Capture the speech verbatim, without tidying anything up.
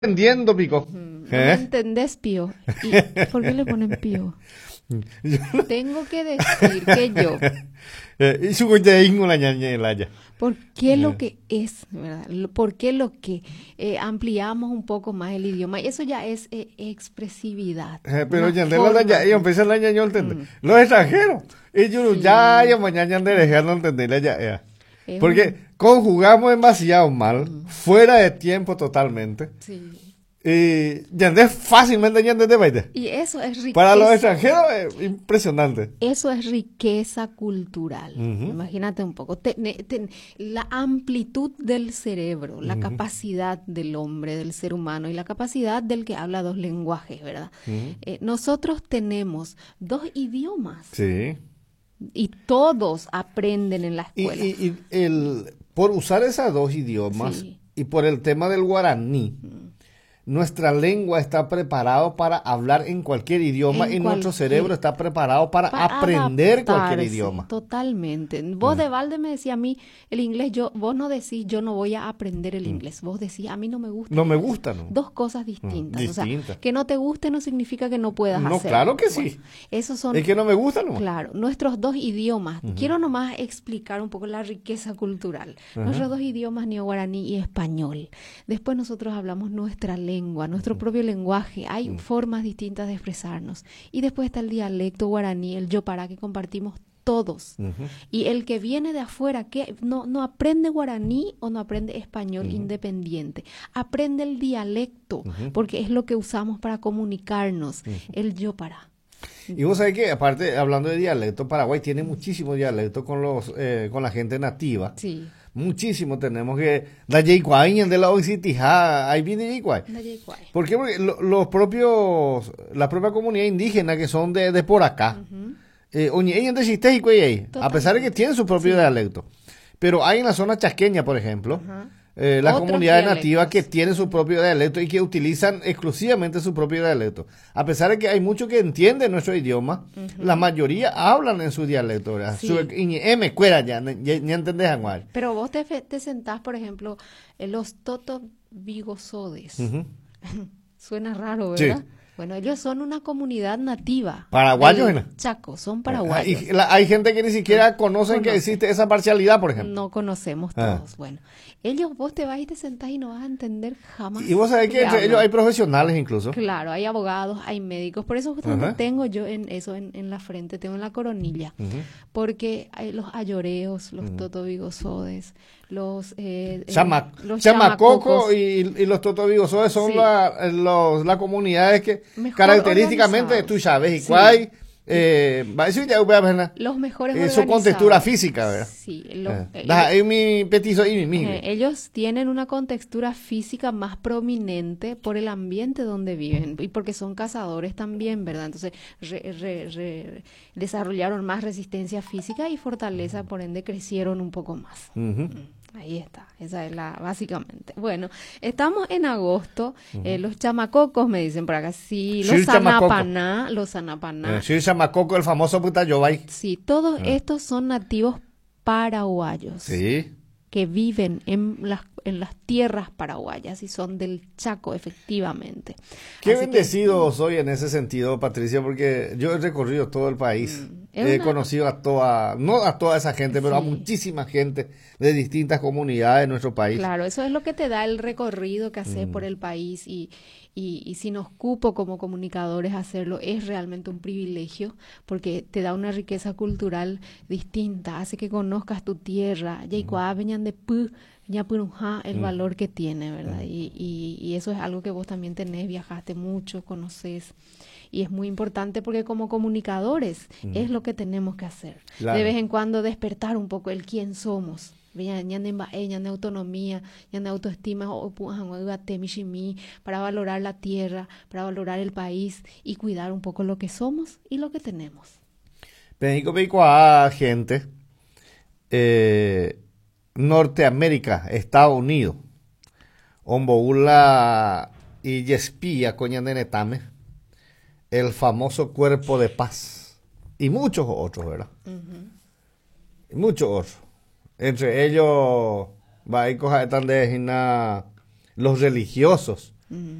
entendiendo, Pico. No ¿Eh? me entendés, Pío. ¿Y por qué le ponen Pío? Tengo que decir que yo, Eh, y su coñaín la ñaña la ya. ¿por qué lo que es, verdad? Lo- ¿Por qué lo que eh, ampliamos un poco más el idioma? Y eso ya es eh, expresividad. Eh, Pero una ya de la forma ya, de- ellos empiezan la ñaña, ¿entiendes? Mm. Los extranjeros, ellos Sí. ya, ya mañana de dejar no entender la ya. ya. es Porque un- conjugamos demasiado mal, fuera de tiempo totalmente. sí. Y ya es fácilmente ya de baile. Y eso es riqueza. Para los extranjeros es impresionante. Eso es riqueza cultural. Ujú. Imagínate un poco. Te- ne- te- la amplitud del cerebro, la capacidad del hombre, del ser humano y la capacidad del que habla dos lenguajes, ¿verdad? Ujú. Eh, nosotros tenemos dos idiomas Sí. y todos aprenden en la Y, escuela. y, y el, por usar esos dos idiomas Sí. y por el tema del guaraní, nuestra lengua está preparada para hablar en cualquier idioma En y nuestro cualquier- cerebro está preparado para, Para aprender cualquier adaptarse, idioma. Totalmente. Vos de balde me decía a mí el inglés, yo, vos no decís yo no voy a aprender el inglés, vos decís a mí no me gusta. No me el inglés. gusta, ¿no? Dos cosas distintas. O sea, distintas. que no te guste no significa que no puedas No, hacerlo. claro que Bueno, sí. esos son, Es que no me gusta, ¿no? claro, nuestros dos idiomas. Quiero nomás explicar un poco la riqueza cultural. Nuestros dos idiomas, neoguaraní y español. Después nosotros hablamos nuestra lengua, nuestro propio lenguaje. Hay formas distintas de expresarnos. Y después está el dialecto guaraní, el yopará que compartimos todos. Ujú. Y el que viene de afuera, que no, no aprende guaraní o no aprende español independiente, aprende el dialecto, porque es lo que usamos para comunicarnos, el yopará. Y vos sabés que, aparte, hablando de dialecto, Paraguay tiene muchísimo dialecto con los eh, con la gente nativa. Sí. Muchísimo tenemos que... La Yeicuaín de la Oxitijá, ahí viene Yeicuay. ¿Por qué? Porque lo- los propios, la propia comunidad indígena que son de, de por acá, eh, oñe, ellos de Xistej y Cueyey, a pesar de que tienen su propio Sí. dialecto. Pero hay en la zona chasqueña, por ejemplo, Ajá. eh, las Otros comunidades dialectos. nativas que tienen su propio dialecto y que utilizan exclusivamente su propio dialecto. A pesar de que hay muchos que entienden nuestro idioma, la mayoría hablan en su dialecto. ¿Verdad? Sí. Su, y, eh, me cuera ya, ya, ya entendés, Anual. Pero vos te, fe- te sentás, por ejemplo, en los totobigosodes. Ujú. Suena raro, Sí. ¿verdad? Bueno, ellos son una comunidad nativa. Paraguayos, del ¿no? Chaco, son Ah, paraguayos. y la- hay gente que ni siquiera conocen que Conocen. existe esa parcialidad, por ejemplo. No conocemos Ah. todos. Bueno, ellos vos te vas y te sentás y no vas a entender jamás. Y vos sabés que qué entre hablan. ellos hay profesionales incluso. Claro, hay abogados, hay médicos. Por eso justamente Ajá. tengo yo en eso en, en la frente, tengo en la coronilla. Ujú. Porque hay los ayoreos, los totobigosodes, los... Eh, eh, Chama, los Chamacoco chamacocos. y, y los totobigosodes son Sí. la- los- las comunidades que Mejor característicamente, organizados. tú sabes, y Sí. cuál, eh, va a decir ya, voy a ver, Los mejores eh, su organizados. contextura física, ¿verdad? Sí, lo- Eh, eh, da, es mi petizo y mi mi. Eh, ellos tienen una contextura física más prominente por el ambiente donde viven y porque son cazadores también, ¿verdad? Entonces re- re- re- desarrollaron más resistencia física y fortaleza, por ende crecieron un poco más. Ujú. Ahí está, esa es la, básicamente. Bueno, estamos en agosto, eh, los chamacocos me dicen por acá, sí, Sí, los el chamacoco. sanapaná, los sanapaná. Eh, sí, Chamacoco, el famoso Putayobay. Sí, todos estos son nativos paraguayos. Sí. Que viven en las, en las tierras paraguayas y son del Chaco, efectivamente. Qué Así que, bendecido soy en ese sentido, Patricia, porque yo he recorrido todo el país. Es He una- conocido a toda, no a toda esa gente, pero a Sí. muchísima gente de distintas comunidades de nuestro país. claro, eso es lo que te da el recorrido que haces por el país y, y, y si nos cupo como comunicadores hacerlo es realmente un privilegio porque te da una riqueza cultural distinta, hace que conozcas tu tierra, Yaicuá, Beñandepú, Ñapurujá, el valor que tiene, ¿verdad? Y, y, y eso es algo que vos también tenés, viajaste mucho, conoces. Y es muy importante porque como comunicadores es lo que tenemos que hacer. Claro. De vez en cuando despertar un poco el quién somos. ñande mbae, ñande autonomía, ñande autoestima, o pujan oibate, mishimi, para valorar la tierra, para valorar el país y cuidar un poco lo que somos y lo que tenemos. Penico Peicoa, gente, eh, Norteamérica, Estados Unidos, Omboula y Yespía, Coñandenetame, el famoso Cuerpo de Paz, y muchos otros, ¿verdad? Y muchos otros. Entre ellos, va a ir están de los religiosos, Mm.